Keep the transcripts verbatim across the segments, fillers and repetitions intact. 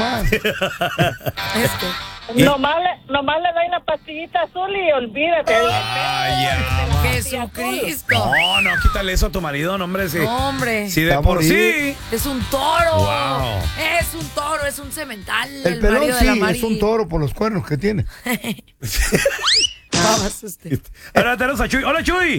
nomás. Este. Nomás le, nomás le doy la pastillita azul y olvídate. Ay, ya. Jesucristo. No, no, quítale eso a tu marido, no, hombre. Sí, No, hombre. sí de Está por morir. sí. Es un toro. Wow. Es un toro, es un cemental. El pelón marido de sí, la Mari. es un toro por los cuernos que tiene. No, me asusté. Ahora tenemos a Chuy. Hola, Chuy.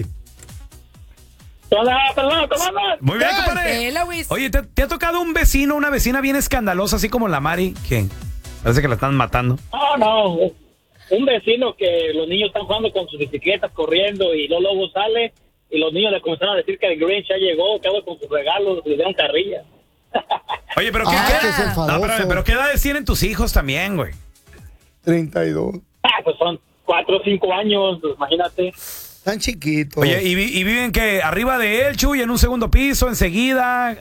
Hola, perdón, ¿cómo andas? Muy bien, ¿Qué? compadre. Hola, Luis. Oye, ¿te, te ha tocado un vecino, una vecina bien escandalosa, así como la Mari? Que parece que la están matando. No, no. Un vecino que los niños están jugando con sus bicicletas, corriendo, y luego luego sale y los niños le comenzaron a decir que el Grinch ya llegó, que hago con sus regalos, le dieron carrilla. Oye, pero ¿qué, Ah, qué- que es enfadoso. No, pero, pero ¿qué edades tienen tus hijos también, güey? treinta y dos. Ah, pues son cuatro o cinco años, pues, imagínate. Tan chiquitos. Oye, ¿y, vi- y viven que arriba de él, Chuy, en un segundo piso, enseguida?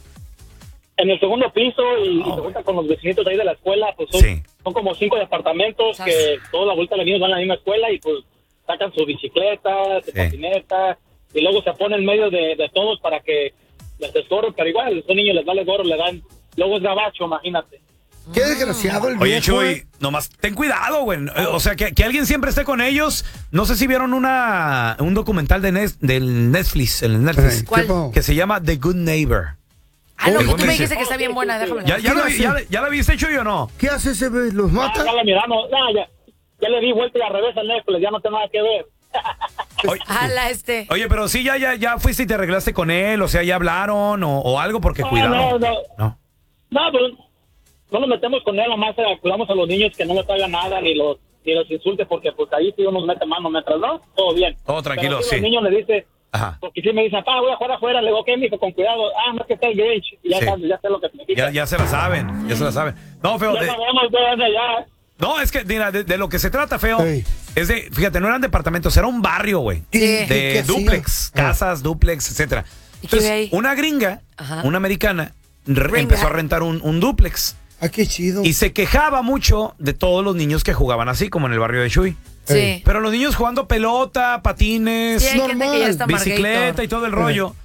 En el segundo piso y, y se junta con los vecinitos de ahí de la escuela, pues son, Sí. son como cinco departamentos Sas. que toda la vuelta de los niños van a la misma escuela y pues sacan su bicicleta, su Sí. patineta y luego se pone en medio de, de todos para que les estorben, pero igual a esos niños les vale gorro, le dan, luego es gabacho, imagínate. Qué desgraciado el Oye, viejo. Chuy, eh. nomás ten cuidado, güey. Eh, O sea, que, que alguien siempre esté con ellos. No sé si vieron una un documental de Nes- del Netflix, el Netflix, ¿Qué ¿Cuál? pasó? que se llama The Good Neighbor. Ah, no, Oye, que tú me dice- dijiste que está bien buena, déjame ver. ¿Ya, ya, ¿Qué la, hace? ya, ya la viste, Chuy, o no? ¿Qué hace ese güey? ¿Los Ah, mata? ya la miramos, no, ya, ya le di vuelta y al revés al Netflix, ya no tengo nada que ver. Oye, Ala, este. oye, pero sí, ya, ya, ya fuiste y te arreglaste con él, o sea, ya hablaron o, o algo, porque No, cuidado. no, no. No. No, pues no nos metemos con él, nomás eh, cuidamos a los niños que no les hagan nada ni los ni los insulte, porque pues ahí sí uno nos mete mano mientras no, todo bien. Todo tranquilo, Pero sí. Los niños le dicen, Ajá. porque si me dicen, papá, voy a jugar afuera, le digo, ok, mijo, con cuidado, ah, no es que está el Grinch, y ya, Sí. sabes, ya sé lo que significa. Ya, ya se la saben, ya se la saben. No, feo. Ya de- sabemos de dónde ya. no, es que, mira, de, de lo que se trata, feo, Ey. es de, fíjate, no eran departamentos, era un barrio, güey. ¿Y Sí. qué- qué De hacía? duplex, Ah. casas, duplex, etcétera. ¿Y qué ve Entonces, ahí? una gringa, Ajá. una americana, re- Gringa. empezó a rentar un, un duplex Ah, qué chido. y se quejaba mucho de todos los niños que jugaban así, como en el barrio de Chuy. Sí. Pero los niños jugando pelota, patines, Sí, hay gente que ya está bicicleta Margator. y todo el rollo.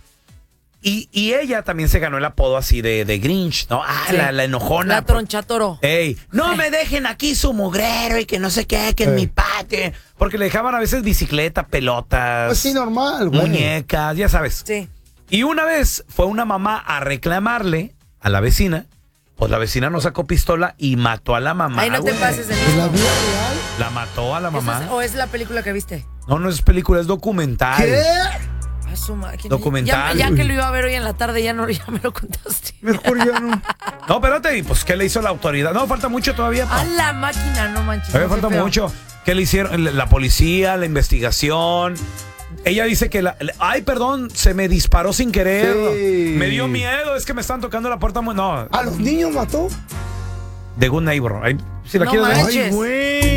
Y, y ella también se ganó el apodo así de, de Grinch, ¿no? Ah, Sí. la, la enojona. La tronchatoro. Ey, no me dejen aquí su mugrero y que no sé qué, que en Ey. mi patio. Porque le dejaban a veces bicicleta, pelotas, Pues sí, normal, güey. muñecas, ya sabes. Sí. Y una vez fue una mamá a reclamarle a la vecina, pues la vecina no sacó pistola y mató a la mamá. Ahí no te güey. pases de ¿En la listo. vida real? La mató a la ¿Eso mamá. es- ¿O es la película que viste? No, no es película, es documental. ¿Qué? A su máquina. Documental. Ya, ya que lo iba a ver hoy en la tarde, ya no ya me lo contaste. Mejor ya no. No, espérate, y pues ¿qué le hizo la autoridad? No, falta mucho todavía. pa. A la máquina, no manches. Todavía no, qué falta feo. mucho. ¿Qué le hicieron? La, la policía, la investigación. Ella dice que la, la- ay, perdón, se me disparó sin querer. Sí. Me dio miedo, es que me están tocando la puerta muy. No, ¿A los niños mató? The Good Neighbor. Ay, si la No quieres ver. manches. Ay, güey.